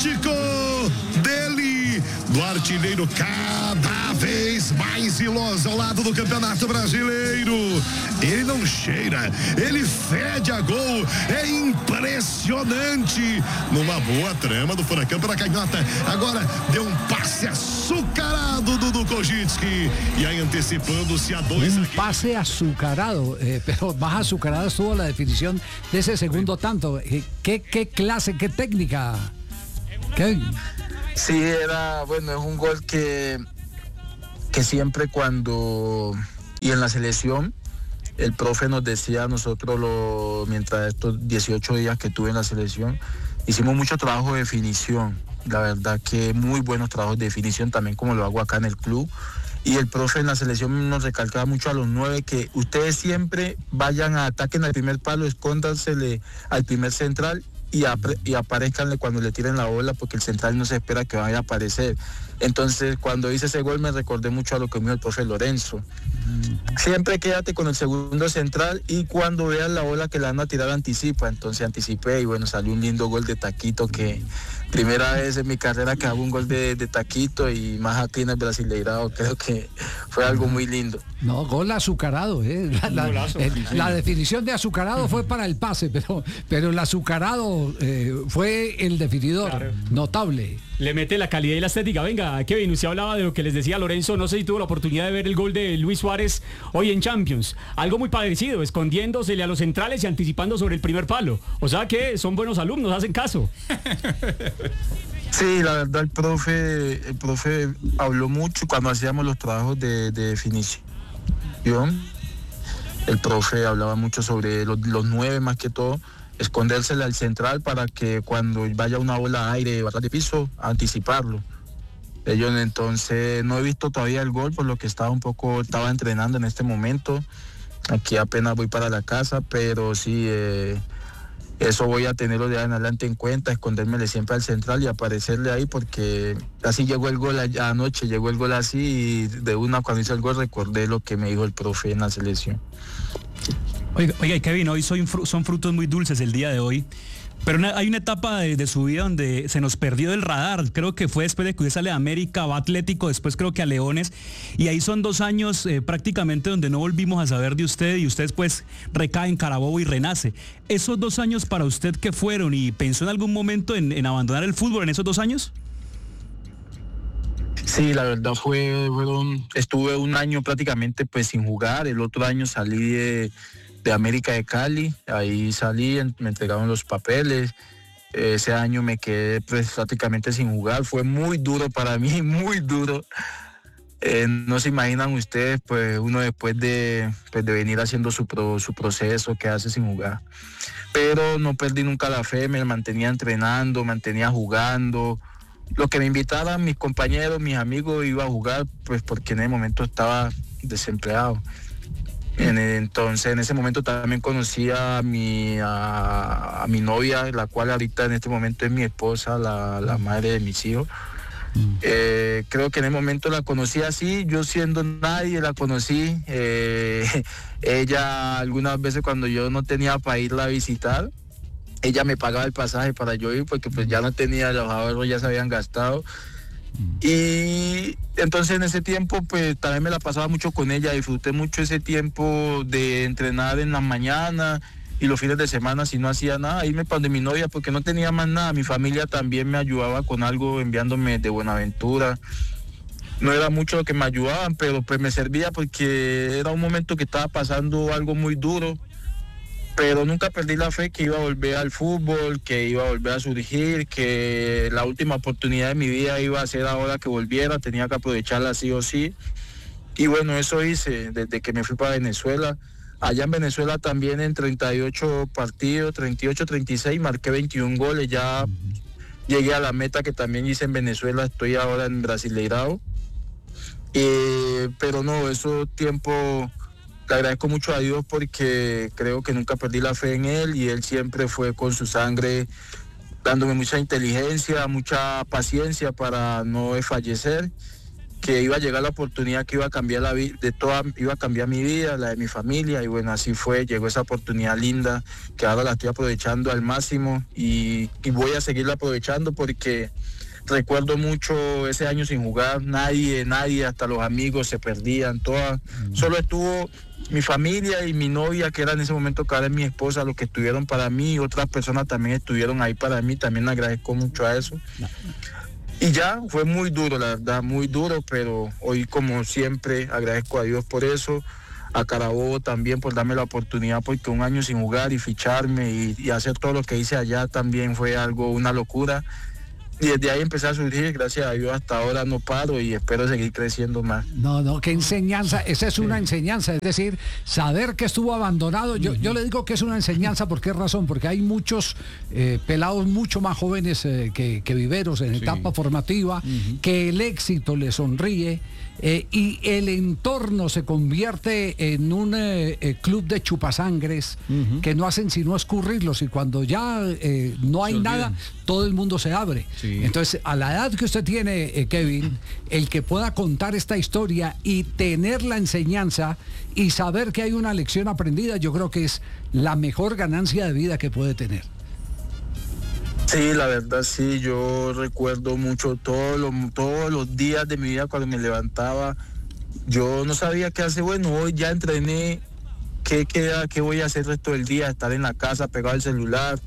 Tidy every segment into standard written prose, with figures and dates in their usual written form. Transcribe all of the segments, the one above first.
Atlético dele, do artilheiro cada vez mais iloso ao lado do Campeonato Brasileiro. Ele não cheira, ele fede a gol, é impressionante. Numa boa trama do Furacão pela canhota, agora deu um passe açucarado do Kojitski y ahí anticipándose a dois. Un pase azucarado, pero más azucarada estuvo la definición de ese segundo tanto. ¿Qué clase, qué técnica? Kevin. Sí, es un gol que siempre y en la selección, el profe nos decía a nosotros, mientras estos 18 días que tuve en la selección, hicimos mucho trabajo de definición. La verdad que muy buenos trabajos de definición, también como lo hago acá en el club. Y el profe en la selección nos recalcaba mucho a los 9 que ustedes siempre vayan a ataquen al primer palo, escóndansele al primer central y aparezcanle cuando le tiren la bola, porque el central no se espera que vaya a aparecer. Entonces, cuando hice ese gol me recordé mucho a lo que me dijo el profe Lorenzo. Siempre quédate con el segundo central y cuando veas la bola que la van a tirar anticipa. Entonces anticipé y bueno, salió un lindo gol de taquito, que primera vez en mi carrera que hago un gol de taquito y más aquí en el Brasileirao. Creo que fue algo muy lindo. No, gol azucarado, la definición de azucarado fue para el pase, pero el azucarado fue el definidor, claro. Notable. Le mete la calidad y la estética. Venga, Kevin, usted hablaba de lo que les decía Lorenzo, no sé si tuvo la oportunidad de ver el gol de Luis Suárez hoy en Champions. Algo muy parecido, escondiéndosele a los centrales y anticipando sobre el primer palo. O sea que son buenos alumnos, hacen caso. Sí, la verdad el profe habló mucho cuando hacíamos los trabajos de definición. El profe hablaba mucho sobre los 9 más que todo, escondérsele al central para que cuando vaya una bola a aire, bajar de piso, anticiparlo. Entonces no he visto todavía el gol, por lo que estaba entrenando en este momento. Aquí apenas voy para la casa, pero sí, eso voy a tenerlo de ahí en adelante en cuenta, escondérmele siempre al central y aparecerle ahí, porque así llegó el gol anoche, llegó el gol así y de una cuando hice el gol recordé lo que me dijo el profe en la selección. Oiga, Kevin, hoy son frutos muy dulces el día de hoy, pero hay una etapa de su vida donde se nos perdió del radar. Creo que fue después de que usted sale de América, va a Atlético, después creo que a Leones, y ahí son 2 años prácticamente donde no volvimos a saber de usted y usted después recae en Carabobo y renace. ¿Esos 2 años para usted qué fueron? ¿Y pensó en algún momento en abandonar el fútbol en esos 2 años? Sí, la verdad estuve 1 año prácticamente pues sin jugar. El otro año salí de América de Cali, ahí salí, me entregaron los papeles. Ese año me quedé pues prácticamente sin jugar. Fue muy duro para mí, muy duro. No se imaginan ustedes, pues uno después de venir haciendo su proceso que hace sin jugar. Pero no perdí nunca la fe, me mantenía entrenando, mantenía jugando. Lo que me invitaran mis compañeros, mis amigos, iba a jugar, pues porque en ese momento estaba desempleado. Entonces en ese momento también conocí a mi novia, la cual ahorita en este momento es mi esposa, la madre de mis hijos. Creo que en ese momento la conocí así, yo siendo nadie la conocí. Ella algunas veces cuando yo no tenía para irla a visitar, ella me pagaba el pasaje para yo ir, porque pues ya no tenía, los ahorros ya se habían gastado. Y entonces en ese tiempo pues también me la pasaba mucho con ella, disfruté mucho ese tiempo de entrenar en la mañana y los fines de semana si no hacía nada, irme para donde mi novia porque no tenía más nada. Mi familia también me ayudaba con algo, enviándome de Buenaventura. No era mucho lo que me ayudaban, pero pues me servía porque era un momento que estaba pasando algo muy duro. Pero nunca perdí la fe que iba a volver al fútbol, que iba a volver a surgir, que la última oportunidad de mi vida iba a ser ahora que volviera, tenía que aprovecharla sí o sí. Y bueno, eso hice desde que me fui para Venezuela. Allá en Venezuela también en 38 partidos, 38, 36, marqué 21 goles, ya llegué a la meta que también hice en Venezuela, estoy ahora en Brasileirao. Pero no, eso tiempo... Le agradezco mucho a Dios porque creo que nunca perdí la fe en Él y Él siempre fue con su sangre dándome mucha inteligencia, mucha paciencia para no fallecer, que iba a llegar la oportunidad que iba a cambiar la vida de toda, iba a cambiar mi vida, la de mi familia, y bueno, así fue, llegó esa oportunidad linda que ahora la estoy aprovechando al máximo y voy a seguirla aprovechando porque recuerdo mucho ese año sin jugar, nadie, hasta los amigos se perdían, solo estuvo mi familia y mi novia, que era en ese momento que ahora es mi esposa, los que estuvieron para mí, otras personas también estuvieron ahí para mí, también agradezco mucho a eso. Y ya, fue muy duro, la verdad, muy duro, pero hoy como siempre agradezco a Dios por eso, a Carabobo también por darme la oportunidad, porque un año sin jugar y ficharme y hacer todo lo que hice allá también fue algo, una locura. Y desde ahí empecé a surgir, gracias a Dios hasta ahora no paro y espero seguir creciendo más. No, qué enseñanza, esa es una enseñanza, es decir, saber que estuvo abandonado, yo le digo que es una enseñanza, ¿por qué razón? Porque hay muchos pelados mucho más jóvenes que Viveros en etapa formativa, que el éxito les sonríe, y el entorno se convierte en un club de chupasangres que no hacen sino escurrirlos, y cuando ya no hay nada, todo el mundo se abre. Entonces, a la edad que usted tiene, Kevin, el que pueda contar esta historia y tener la enseñanza y saber que hay una lección aprendida, yo creo que es la mejor ganancia de vida que puede tener. Sí, la verdad sí, yo recuerdo mucho todos los días de mi vida cuando me levantaba. Yo no sabía qué hacer, bueno, hoy ya entrené, ¿qué voy a hacer el resto del día? Estar en la casa pegado al celular,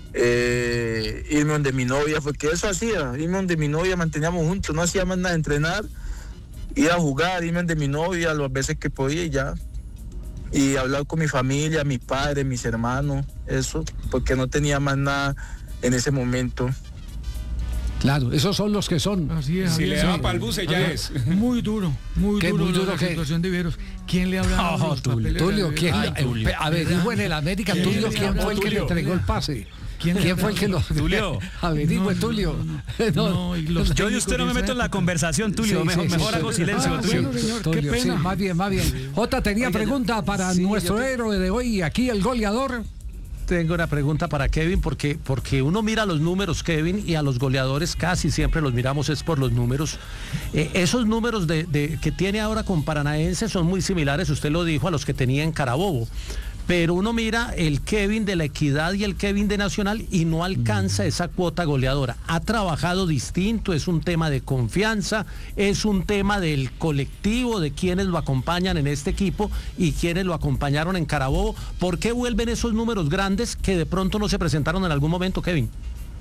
irme donde mi novia, porque eso hacía, irme donde mi novia, manteníamos juntos, no hacía más nada, entrenar, ir a jugar, irme donde mi novia las veces que podía y ya. Y hablar con mi familia, mis padres, mis hermanos, eso, porque no tenía más nada en ese momento. Claro, esos son los que son. Así es. Si le daba para el buce, ya es. Muy duro la ¿qué? situación de Viveros. ¿Quién le hablaba? Tulio, ¿quién? Averigüe en el América, Tulio, ¿quién fue el que le entregó el pase? ¿Quién fue el que lo... Tulio. Averigüe, Tulio. Yo y usted no me meto en la conversación, Tulio. Mejor hago silencio, Tulio. Tulio, sí, más bien. Jota, tenía pregunta para nuestro héroe de hoy, aquí el goleador. Tengo una pregunta para Kevin, porque uno mira los números, Kevin, y a los goleadores casi siempre los miramos es por los números. Esos números que tiene ahora con Paranaense son muy similares, usted lo dijo, a los que tenía en Carabobo. Pero uno mira el Kevin de La Equidad y el Kevin de Nacional y no alcanza esa cuota goleadora. Ha trabajado distinto, es un tema de confianza, es un tema del colectivo, de quienes lo acompañan en este equipo y quienes lo acompañaron en Carabobo. ¿Por qué vuelven esos números grandes que de pronto no se presentaron en algún momento, Kevin?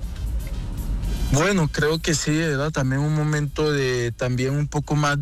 Bueno, creo que sí, ¿verdad? También un momento de, también un poco más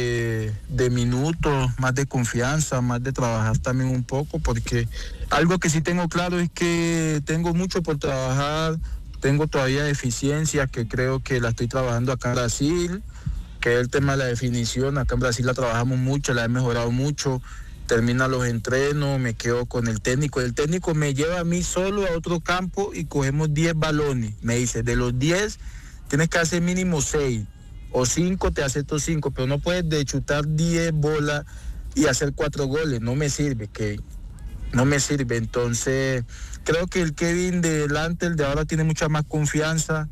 de minutos, más de confianza, más de trabajar también un poco, porque algo que sí tengo claro es que tengo mucho por trabajar, tengo todavía deficiencias que creo que la estoy trabajando acá en Brasil, que es el tema de la definición. Acá en Brasil la trabajamos mucho, la he mejorado mucho. Termina los entrenos, me quedo con el técnico me lleva a mí solo a otro campo y cogemos 10 balones, me dice, de los 10 tienes que hacer mínimo 6 o 5, te acepto 5, pero no puedes de chutar 10 bolas y hacer 4 goles, no me sirve, Kevin, no me sirve. Entonces creo que el Kevin de delante, el de ahora, tiene mucha más confianza.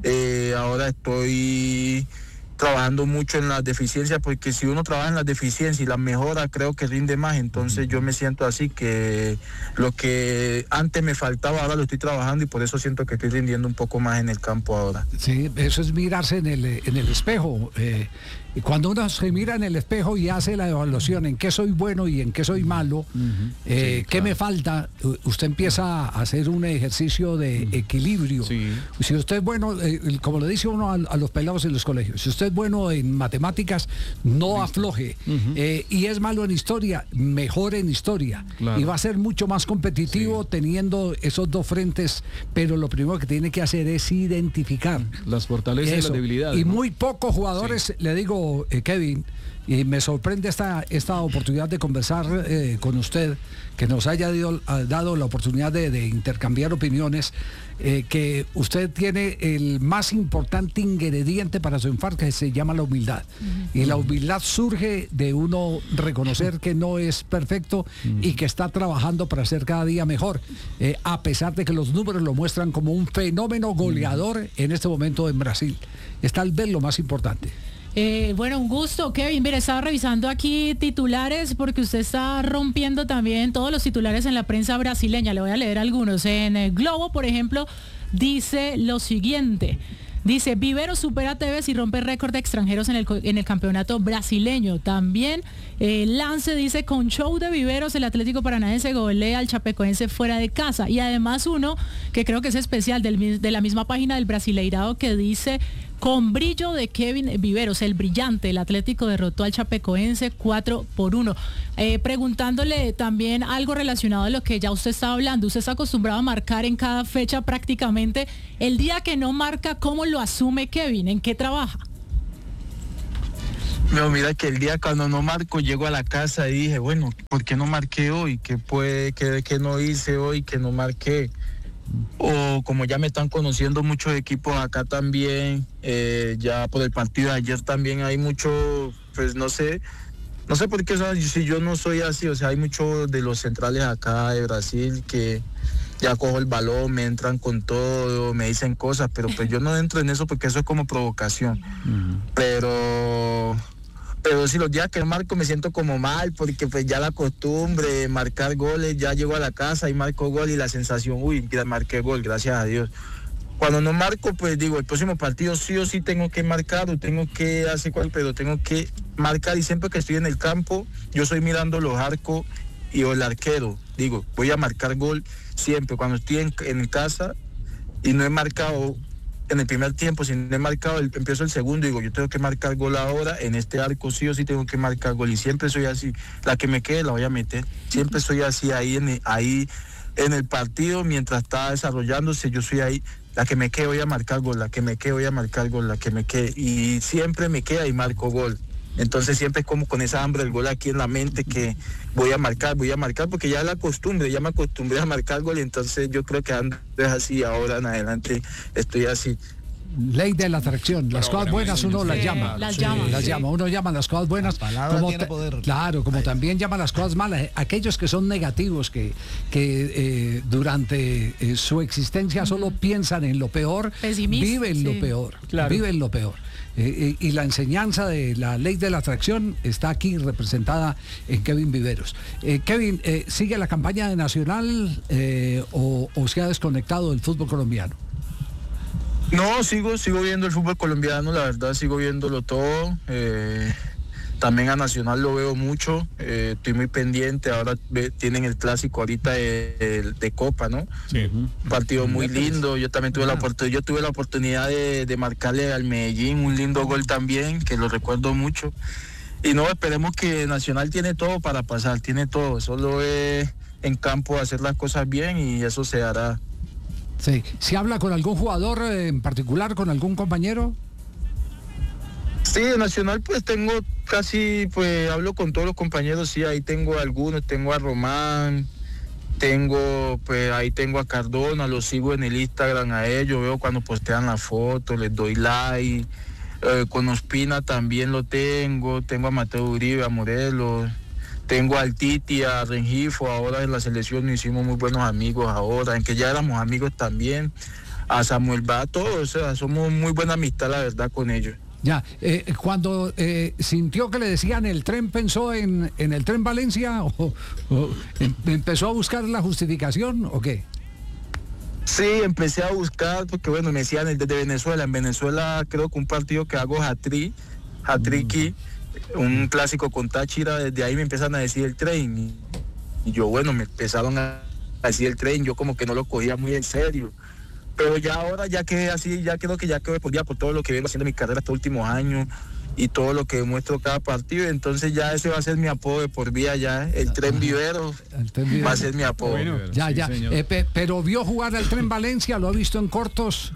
Ahora estoy trabajando mucho en las deficiencias, porque si uno trabaja en las deficiencias y las mejora, creo que rinde más. Entonces yo me siento así, que lo que antes me faltaba ahora lo estoy trabajando y por eso siento que estoy rindiendo un poco más en el campo ahora. Sí, eso es mirarse en el espejo. Y cuando uno se mira en el espejo y hace la evaluación en qué soy bueno y en qué soy malo, qué me falta, usted empieza a hacer un ejercicio de equilibrio. Si usted es bueno, como le dice uno a los pelados en los colegios, si usted es bueno en matemáticas, no afloje. Y es malo en historia, mejore en historia. Y va a ser mucho más competitivo teniendo esos dos frentes, pero lo primero que tiene que hacer es identificar las fortalezas y las debilidades. Y muy pocos jugadores, le digo, Kevin, y me sorprende esta oportunidad de conversar con usted, que nos haya dado la oportunidad de intercambiar opiniones, que usted tiene el más importante ingrediente para triunfar, que se llama la humildad. Y la humildad surge de uno reconocer que no es perfecto y que está trabajando para ser cada día mejor, a pesar de que los números lo muestran como un fenómeno goleador en este momento en Brasil. Es tal vez lo más importante. Bueno, un gusto, Kevin. Mire, estaba revisando aquí titulares porque usted está rompiendo también todos los titulares en la prensa brasileña. Le voy a leer algunos. En el Globo, por ejemplo, dice lo siguiente. Dice, Viveros supera a Tevez y rompe récord de extranjeros en el campeonato brasileño. También Lance dice, con show de Viveros, el Atlético Paranaense golea al Chapecoense fuera de casa. Y además uno, que creo que es especial, de la misma página del Brasileirao, que dice, con brillo de Kevin Viveros, el brillante, el Atlético derrotó al Chapecoense 4-1. Preguntándole también algo relacionado a lo que ya usted estaba hablando. Usted está acostumbrado a marcar en cada fecha prácticamente. El día que no marca, ¿cómo lo asume Kevin? ¿En qué trabaja? No, mira que el día cuando no marco, llego a la casa y dije, bueno, ¿por qué no marqué hoy? ¿Qué no hice hoy que no marqué? O como ya me están conociendo muchos equipos acá también, ya por el partido de ayer también hay mucho, pues no sé por qué, si yo no soy así, o sea, hay muchos de los centrales acá de Brasil que ya cojo el balón, me entran con todo, me dicen cosas, pero pues yo no entro en eso porque eso es como provocación. Pero sí, los días que marco me siento como mal porque pues ya la costumbre de marcar goles, ya llego a la casa y marco gol y la sensación, marqué gol, gracias a Dios. Cuando no marco, pues digo, el próximo partido sí o sí tengo que marcar o tengo que hacer pero tengo que marcar, y siempre que estoy en el campo, yo estoy mirando los arcos y el arquero, digo, voy a marcar gol siempre. Cuando estoy en casa y no he marcado en el primer tiempo, si no he marcado, empiezo el segundo, digo, yo tengo que marcar gol ahora, en este arco sí o sí tengo que marcar gol, y siempre soy así, la que me quede la voy a meter, siempre soy así, ahí en el partido, mientras está desarrollándose, yo soy ahí, la que me quede voy a marcar gol, la que me quede voy a marcar gol, la que me quede, y siempre me queda y marco gol. Entonces siempre es como con esa hambre del gol aquí en la mente, que voy a marcar, porque ya la costumbre, ya me acostumbré a marcar gol, y entonces yo creo que es así, ahora en adelante estoy así. Ley de la atracción, las cosas buenas uno las llama. Uno llama las cosas buenas. Claro, como también llama las cosas malas. Aquellos que son negativos, que durante su existencia solo piensan en lo peor, viven lo peor. Viven lo peor. Y la enseñanza de la ley de la atracción está aquí representada en Kevin Viveros. Kevin, ¿sigue la campaña de Nacional o se ha desconectado del fútbol colombiano? No, sigo viendo el fútbol colombiano, la verdad sigo viéndolo todo. También a Nacional lo veo mucho, estoy muy pendiente. Ahora tienen el clásico ahorita de Copa, ¿no? Sí. Un partido muy lindo. Yo también tuve la oportunidad de marcarle al Medellín un lindo gol también, que lo recuerdo mucho. Y no, esperemos que Nacional tiene todo para pasar, tiene todo. Solo es en campo hacer las cosas bien y eso se hará. Sí. ¿Se habla con algún jugador en particular, con algún compañero? Sí, de Nacional pues tengo hablo con todos los compañeros, sí, ahí tengo algunos, tengo a Román, ahí tengo a Cardona, los sigo en el Instagram a ellos, veo cuando postean la foto, les doy like. Con Ospina también lo tengo a Mateo Uribe, a Morelos, tengo al Titi, a Rengifo, ahora en la selección nos hicimos muy buenos amigos ahora, en que ya éramos amigos también, a Samuel Bato, o sea, somos muy buena amistad la verdad con ellos. Ya, cuando sintió que le decían el tren, ¿pensó en el tren Valencia o empezó a buscar la justificación o qué? Sí, empecé a buscar porque bueno, me decían el de Venezuela. En Venezuela creo que un partido que hago hat-tricky, un clásico con Táchira, desde ahí me empiezan a decir el tren. Y yo, bueno, me empezaron a decir el tren, yo como que no lo cogía muy en serio. Pero ya ahora ya quedé así, ya creo que ya quedé por todo lo que vengo haciendo en mi carrera estos últimos años y todo lo que demuestro cada partido, entonces ya ese va a ser mi apodo de por vida, ya el tren Vivero va a ser mi apodo. Bueno, ya. Pero vio jugar al tren Valencia, ¿lo ha visto en cortos?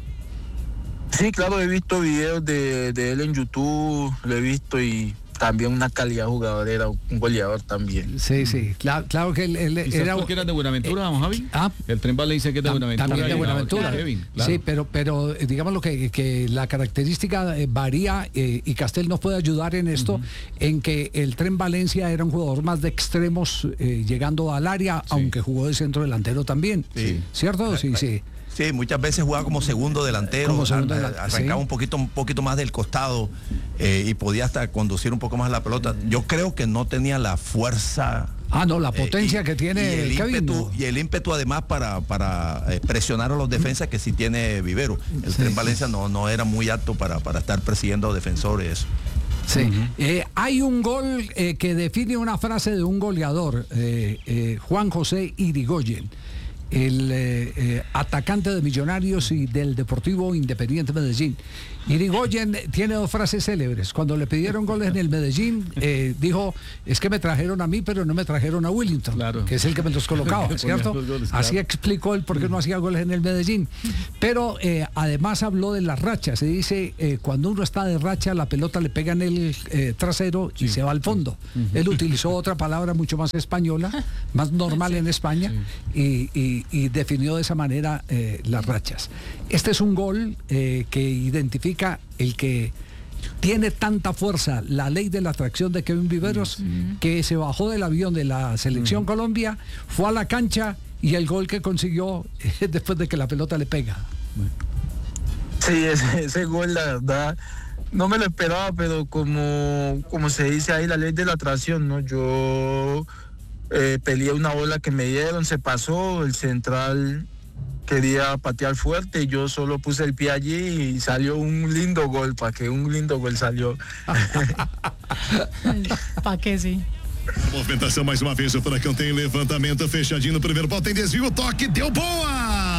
Sí, claro, he visto videos de él en YouTube, lo he visto y también una calidad jugador, era un goleador también. Sí, claro que él era... porque era de Buenaventura, don Javi. El tren Valencia que es de Buenaventura. También de Buenaventura. Kevin, claro. Sí, pero digamos lo que la característica varía y Castel nos puede ayudar en esto, en que el tren Valencia era un jugador más de extremos llegando al área, aunque jugó de centro delantero también. Sí. ¿Cierto? Sí. Sí, muchas veces jugaba como segundo delantero, arrancaba un poquito más del costado y podía hasta conducir un poco más la pelota. Yo creo que no tenía la fuerza. La potencia que tiene el ímpetu además para presionar a los defensas que sí tiene Vivero. El Tren Valencia no era muy apto para estar persiguiendo defensores. Sí, hay un gol que define una frase de un goleador, Juan José Irigoyen, el atacante de Millonarios y del Deportivo Independiente Medellín. Irigoyen tiene dos frases célebres. Cuando le pidieron goles en el Medellín, dijo, es que me trajeron a mí, pero no me trajeron a Willington, que es el que me los colocaba, ¿cierto? Goles, así explicó él por qué no hacía goles en el Medellín. Pero además habló de las rachas. Se dice, cuando uno está de racha, la pelota le pega en el trasero y se va al fondo. Él utilizó otra palabra mucho más española, más normal en España, y definió de esa manera las rachas. Este es un gol que identifica el que tiene tanta fuerza la ley de la atracción de Kevin Viveros, que se bajó del avión de la selección Colombia, fue a la cancha y el gol que consiguió después de que la pelota le pega. Sí, ese gol, la verdad, no me lo esperaba, pero como se dice ahí, la ley de la atracción, ¿no? Yo peleé una bola que me dieron, se pasó, el central quería patear fuerte y yo solo puse el pie allí y salió un lindo gol, un lindo gol salió. ¿Para qué sí? Movimentação mais uma vez, o Furacão tem levantamento fechadinho no primeiro pau, tem desvio, toque, deu boa!